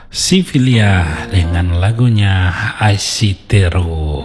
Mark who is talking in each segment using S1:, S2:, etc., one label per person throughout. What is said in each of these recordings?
S1: Sivilia dengan lagunya Aisitero.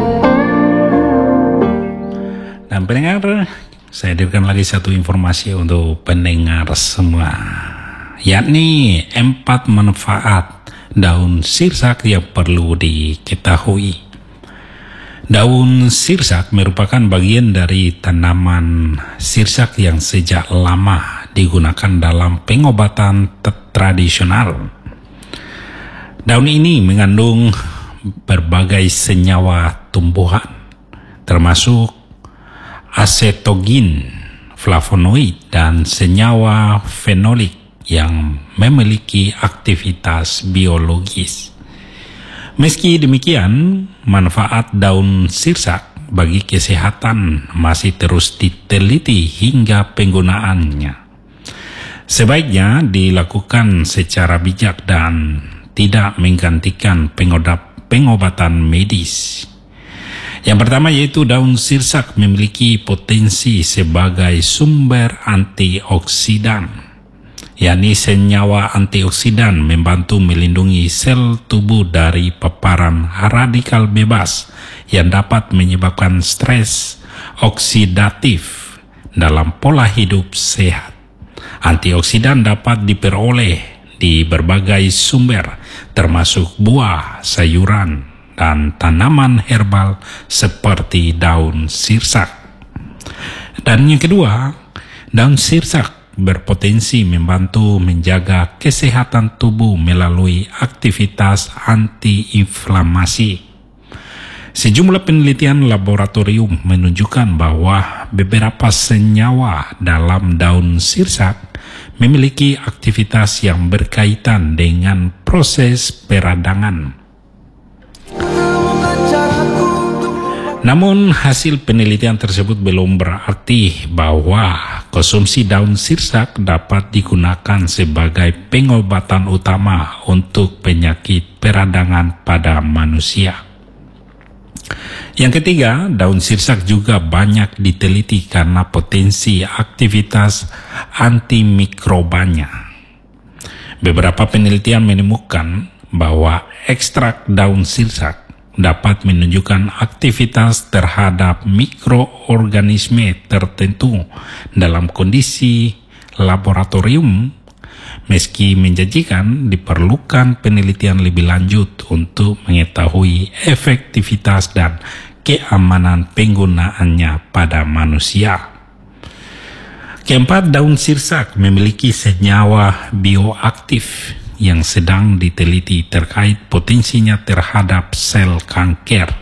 S1: Dan pendengar, saya hadirkan lagi satu informasi untuk pendengar semua, yakni 4 manfaat daun sirsak yang perlu diketahui. Daun sirsak merupakan bagian dari tanaman sirsak yang sejak lama digunakan dalam pengobatan tradisional. Daun ini mengandung berbagai senyawa tumbuhan, termasuk asetogin, flavonoid, dan senyawa fenolik yang memiliki aktivitas biologis. Meski demikian, manfaat daun sirsak bagi kesehatan masih terus diteliti hingga penggunaannya. Sebaiknya dilakukan secara bijak dan tidak menggantikan pengobatan medis. Yang pertama yaitu daun sirsak memiliki potensi sebagai sumber antioksidan, yakni senyawa antioksidan membantu melindungi sel tubuh dari paparan radikal bebas yang dapat menyebabkan stres oksidatif dalam pola hidup sehat. Antioksidan dapat diperoleh di berbagai sumber, termasuk buah, sayuran, dan tanaman herbal seperti daun sirsak. Dan yang kedua, daun sirsak berpotensi membantu menjaga kesehatan tubuh melalui aktivitas antiinflamasi. Sejumlah penelitian laboratorium menunjukkan bahwa beberapa senyawa dalam daun sirsak memiliki aktivitas yang berkaitan dengan proses peradangan. Namun hasil penelitian tersebut belum berarti bahwa konsumsi daun sirsak dapat digunakan sebagai pengobatan utama untuk penyakit peradangan pada manusia. Yang ketiga, daun sirsak juga banyak diteliti karena potensi aktivitas antimikrobanya. Beberapa penelitian menemukan bahwa ekstrak daun sirsak dapat menunjukkan aktivitas terhadap mikroorganisme tertentu dalam kondisi laboratorium. Meski menjanjikan, diperlukan penelitian lebih lanjut untuk mengetahui efektivitas dan keamanan penggunaannya pada manusia. Keempat, daun sirsak memiliki senyawa bioaktif yang sedang diteliti terkait potensinya terhadap sel kanker.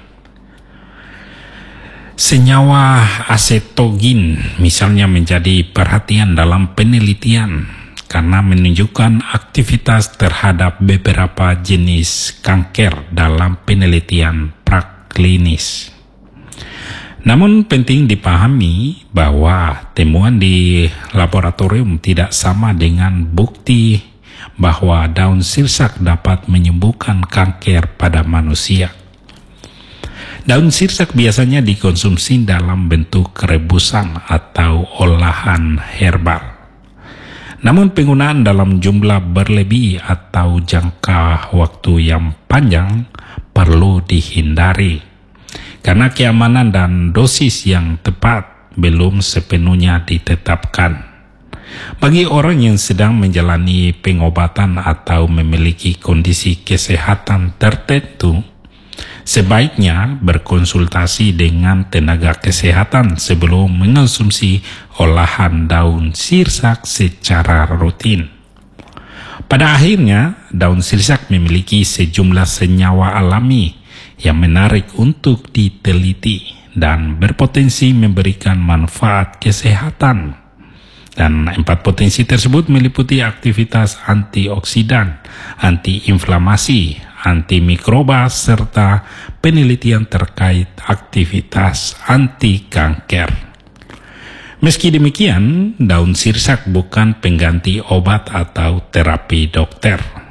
S1: Senyawa asetogin misalnya menjadi perhatian dalam penelitian karena menunjukkan aktivitas terhadap beberapa jenis kanker dalam penelitian praklinis. Namun penting dipahami bahwa temuan di laboratorium tidak sama dengan bukti bahwa daun sirsak dapat menyembuhkan kanker pada manusia. Daun sirsak biasanya dikonsumsi dalam bentuk rebusan atau olahan herbal. Namun penggunaan dalam jumlah berlebih atau jangka waktu yang panjang perlu dihindari karena keamanan dan dosis yang tepat belum sepenuhnya ditetapkan. Bagi orang yang sedang menjalani pengobatan atau memiliki kondisi kesehatan tertentu, sebaiknya berkonsultasi dengan tenaga kesehatan sebelum mengonsumsi olahan daun sirsak secara rutin. Pada akhirnya, daun sirsak memiliki sejumlah senyawa alami yang menarik untuk diteliti dan berpotensi memberikan manfaat kesehatan. Dan 4 potensi tersebut meliputi aktivitas antioksidan, antiinflamasi, antimikroba, serta penelitian terkait aktivitas anti kanker. Meski demikian, daun sirsak bukan pengganti obat atau terapi dokter.